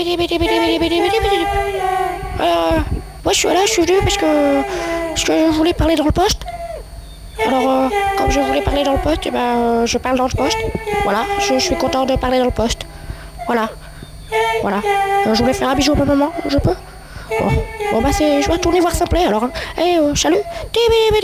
Moi je suis venu parce que je voulais parler dans le poste. Alors, comme je voulais parler dans le poste, eh ben, je parle dans le poste. Voilà, je suis content de parler dans le poste. Voilà, voilà. Je voulais faire un bisou à ma maman, je peux? Bon, bon bah je vais retourner voir Simplet alors. Hein. Salut.